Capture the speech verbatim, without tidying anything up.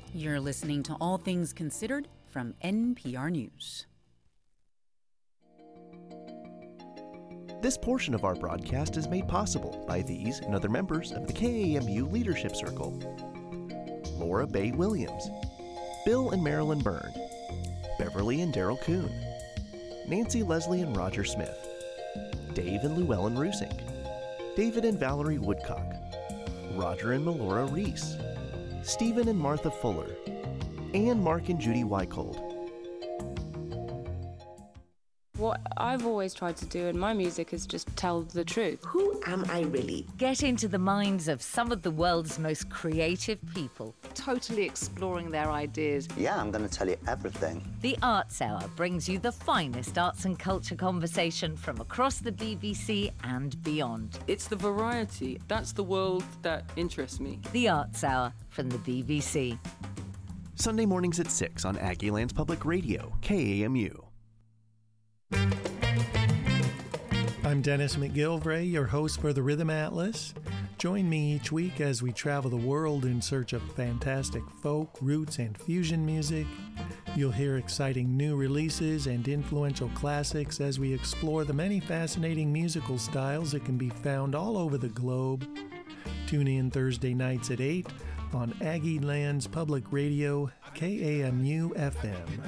You're listening to All Things Considered from N P R News. This portion of our broadcast is made possible by these and other members of the K A M U Leadership Circle. Laura Bay Williams, Bill and Marilyn Byrne, Beverly and Daryl Kuhn, Nancy Leslie and Roger Smith, Dave and Llewellyn Rusink, David and Valerie Woodcock, Roger and Melora Reese, Stephen and Martha Fuller, and Mark and Judy Wycold. What I've always tried to do in my music is just tell the truth. Who am I really? Get into the minds of some of the world's most creative people. Totally exploring their ideas. Yeah, I'm going to tell you everything. The Arts Hour brings you the finest arts and culture conversation from across the B B C and beyond. It's the variety. That's the world that interests me. The Arts Hour from the B B C. Sunday mornings at six on Aggieland's Public Radio, K A M U. I'm Dennis McGilvray, your host for the Rhythm Atlas. Join me each week as we travel the world in search of fantastic folk, roots, and fusion music. You'll hear exciting new releases and influential classics as we explore the many fascinating musical styles that can be found all over the globe. Tune in Thursday nights at eight on Aggieland's Public Radio, K A M U F M.